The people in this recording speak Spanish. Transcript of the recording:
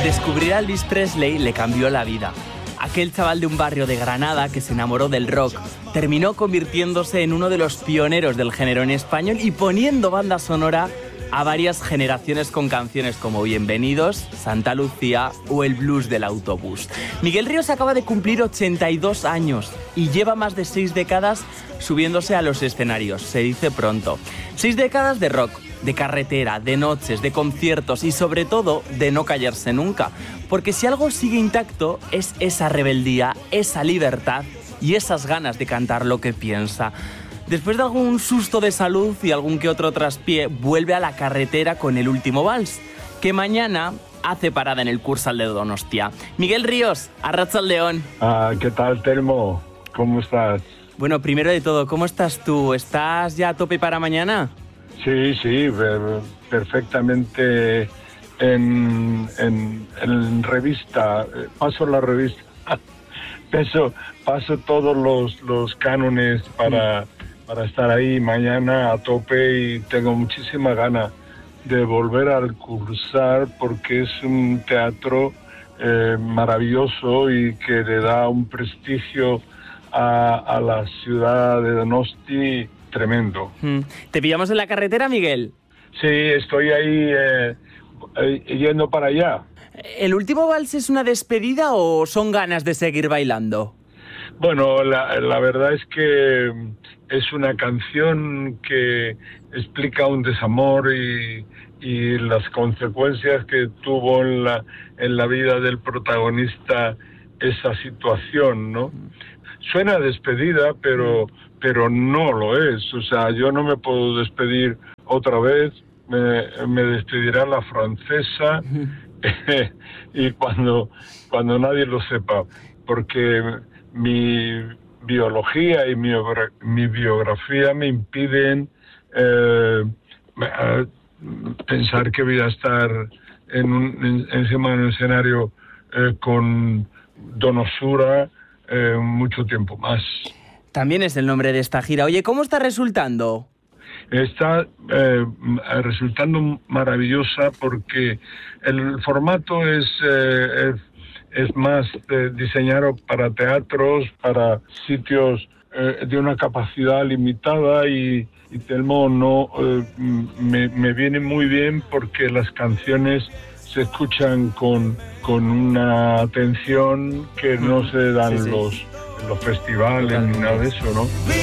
Descubrir a Elvis Presley le cambió la vida. Aquel chaval de un barrio de Granada que se enamoró del rock terminó convirtiéndose en uno de los pioneros del género en español y poniendo banda sonora a varias generaciones con canciones como Bienvenidos, Santa Lucía o El blues del autobús. Miguel Ríos acaba de cumplir 82 años y lleva más de 6 décadas subiéndose a los escenarios, se dice pronto. 6 décadas de rock, de carretera, de noches, de conciertos y sobre todo de no callarse nunca. Porque si algo sigue intacto es esa rebeldía, esa libertad y esas ganas de cantar lo que piensa. Después de algún susto de salud y algún que otro traspié, vuelve a la carretera con El último vals, que mañana hace parada en el Cursal de Donostia. Miguel Ríos, arratsaldeon. ¿Qué tal, Telmo? ¿Cómo estás? Bueno, primero de todo, ¿cómo estás tú? ¿Estás ya a tope para mañana? Sí, perfectamente en revista. Paso la revista. Paso todos los cánones para estar ahí mañana a tope y tengo muchísima gana de volver al Cursal porque es un teatro maravilloso y que le da un prestigio a la ciudad de Donosti tremendo. ¿Te pillamos en la carretera, Miguel? Sí, estoy ahí yendo para allá. ¿El último vals es una despedida o son ganas de seguir bailando? Bueno, la verdad es que es una canción que explica un desamor y las consecuencias que tuvo en la vida del protagonista esa situación, ¿no? Suena despedida, pero no lo es. O sea, yo no me puedo despedir otra vez. Me despedirá la francesa y cuando nadie lo sepa, porque mi biología y mi biografía me impiden pensar que voy a estar encima de un escenario con donosura mucho tiempo más. También es el nombre de esta gira. Oye, ¿cómo está resultando? Está resultando maravillosa porque el formato es más diseñado para teatros, para sitios de una capacidad limitada y Telmo me viene muy bien porque las canciones se escuchan con una atención que no se dan en los festivales ni nada de eso, ¿no?